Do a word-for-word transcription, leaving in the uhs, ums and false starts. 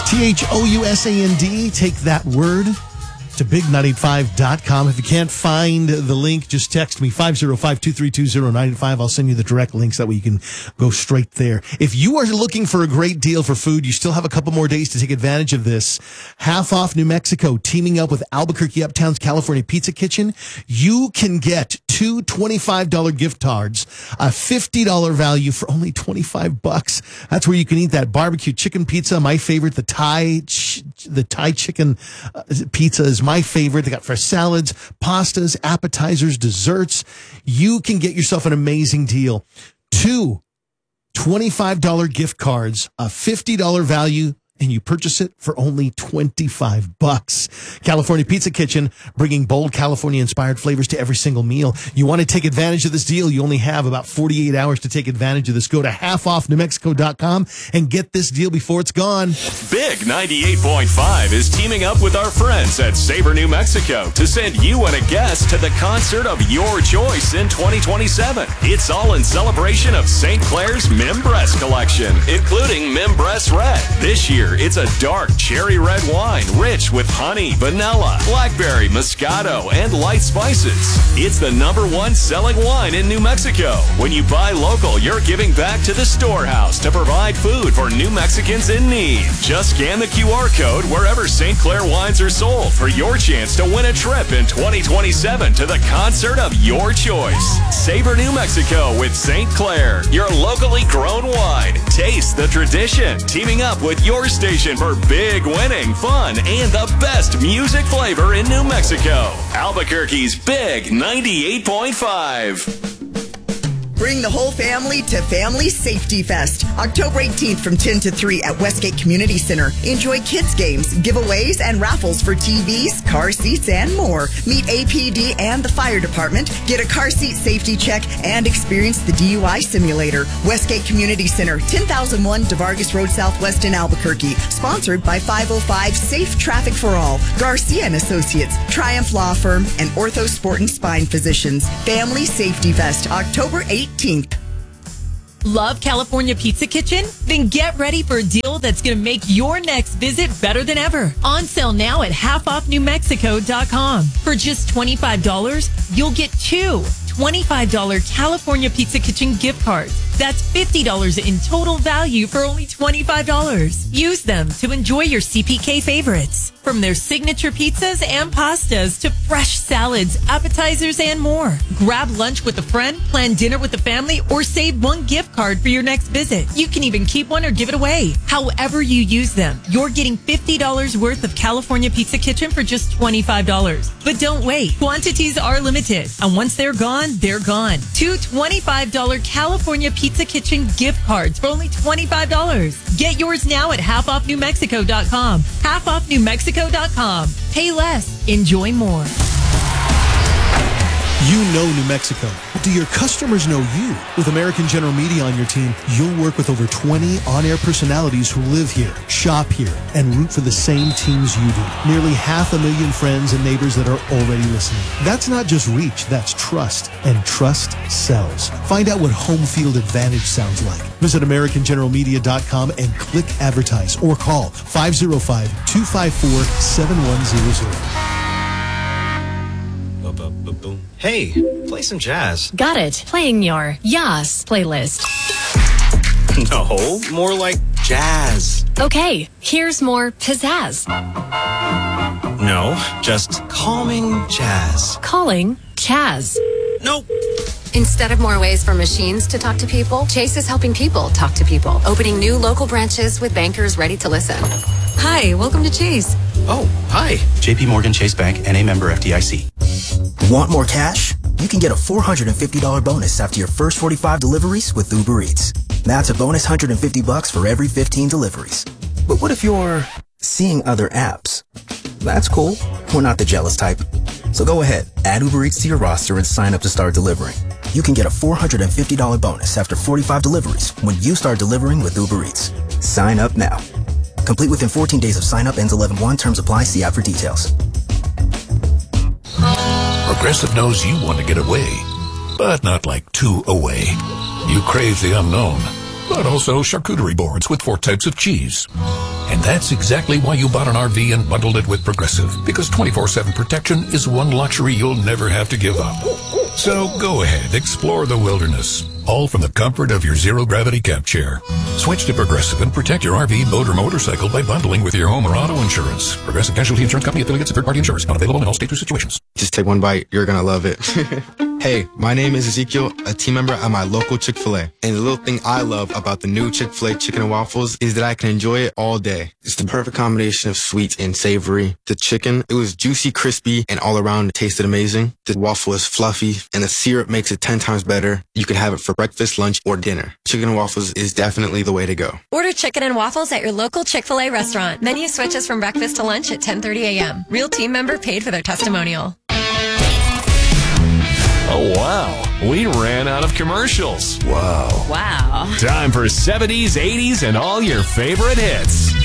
T H O U S A N D. Take that word to big nine eight five dot com. If you can't find the link, just text me five oh five, two three two, oh nine eight five. I'll send you the direct links. That way you can go straight there. If you are looking for a great deal for food, you still have a couple more days to take advantage of this. Half Off New Mexico, teaming up with Albuquerque Uptown's California Pizza Kitchen. You can get two twenty-five dollars gift cards, a fifty dollars value for only twenty-five bucks. That's where you can eat that barbecue chicken pizza. My favorite, the Thai, the Thai chicken uh, pizza is my favorite. They got fresh salads, pastas, appetizers, desserts. You can get yourself an amazing deal. Two twenty-five dollars gift cards, a fifty dollars value, and you purchase it for only twenty-five bucks. California Pizza Kitchen, bringing bold California-inspired flavors to every single meal. You want to take advantage of this deal? You only have about forty-eight hours to take advantage of this. Go to half off new mexico dot com and get this deal before it's gone. Big ninety-eight point five is teaming up with our friends at Sabre New Mexico to send you and a guest to the concert of your choice in twenty twenty-seven. It's all in celebration of Saint Clair's Mimbres collection, including Mimbres Red. This year, it's a dark cherry red wine, rich with honey, vanilla, blackberry, Moscato, and light spices. It's the number one selling wine in New Mexico. When you buy local, you're giving back to the storehouse to provide food for New Mexicans in need. Just scan the Q R code wherever Saint Clair wines are sold for your chance to win a trip in twenty twenty-seven to the concert of your choice. Sabre New Mexico with Saint Clair, your locally grown wine. Taste the tradition, teaming up with your station for big winning, fun, and the best music flavor in New Mexico. Albuquerque's Big ninety-eight point five. Bring the whole family to Family Safety Fest, October eighteenth from ten to three at Westgate Community Center. Enjoy kids games, giveaways, and raffles for T Vs, car seats, and more. Meet A P D and the fire department, get a car seat safety check, and experience the D U I simulator. Westgate Community Center, ten thousand one DeVargas Road Southwest in Albuquerque. Sponsored by five oh five Safe Traffic for All, Garcia and Associates, Triumph Law Firm, and Ortho Sport and Spine Physicians. Family Safety Fest, October eighteenth. Love California Pizza Kitchen? Then get ready for a deal that's going to make your next visit better than ever. On sale now at half off new mexico dot com. For just twenty-five dollars, you'll get two twenty-five dollars California Pizza Kitchen gift cards. That's fifty dollars in total value for only twenty-five dollars. Use them to enjoy your C P K favorites. From their signature pizzas and pastas to fresh salads, appetizers, and more. Grab lunch with a friend, plan dinner with the family, or save one gift card for your next visit. You can even keep one or give it away. However you use them, you're getting fifty dollars worth of California Pizza Kitchen for just twenty-five dollars. But don't wait. Quantities are limited. And once they're gone, they're gone. Two twenty-five dollars California Pizza Kitchen gift cards for only twenty-five dollars. Get yours now at half off new mexico dot com. half off new mexico dot com. Pay less. Enjoy more. You know New Mexico. Do your customers know you? With American General Media on your team, you'll work with over twenty on-air personalities who live here, shop here, and root for the same teams you do. Nearly half a million friends and neighbors that are already listening. That's not just reach, that's trust. And trust sells. Find out what home field advantage sounds like. Visit american general media dot com and click advertise or call five oh five, two five four, seven one zero zero. Hey, play some jazz. Got it. Playing your Yas playlist. No, more like jazz. Okay, here's more pizzazz. No, just calming jazz. Calling Chaz. Nope. Instead of more ways for machines to talk to people, Chase is helping people talk to people, opening new local branches with bankers ready to listen. Hi, welcome to Chase. Oh, hi. J P Morgan Chase Bank, N A member F D I C. Want more cash? You can get a four hundred fifty dollars bonus after your first forty-five deliveries with Uber Eats. That's a bonus one hundred fifty bucks for every fifteen deliveries. But what if you're seeing other apps? That's cool. We're not the jealous type. So go ahead, add Uber Eats to your roster and sign up to start delivering. You can get a four hundred fifty dollars bonus after forty-five deliveries when you start delivering with Uber Eats. Sign up now. Complete within fourteen days of sign up, ends eleven one. Terms apply. See app for details. Progressive knows you want to get away, but not like too away. You crave the unknown, but also charcuterie boards with four types of cheese. And that's exactly why you bought an R V and bundled it with Progressive. Because twenty-four seven protection is one luxury you'll never have to give up. So go ahead, explore the wilderness. All from the comfort of your zero-gravity camp chair. Switch to Progressive and protect your R V, boat, or motorcycle by bundling with your home or auto insurance. Progressive Casualty Insurance Company affiliates and third-party insurers. Not available in all states or situations. Just take one bite. You're going to love it. Hey, my name is Ezekiel, a team member at my local Chick-fil-A. And the little thing I love about the new Chick-fil-A chicken and waffles is that I can enjoy it all day. It's the perfect combination of sweet and savory. The chicken, it was juicy, crispy, and all around it tasted amazing. The waffle is fluffy, and the syrup makes it ten times better. You can have it for breakfast, lunch, or dinner. Chicken and waffles is definitely the way to go. Order chicken and waffles at your local Chick-fil-A restaurant. Menu switches from breakfast to lunch at ten thirty a.m. Real team member paid for their testimonial. Oh, wow. We ran out of commercials. Wow. Wow. Time for seventies, eighties, and all your favorite hits.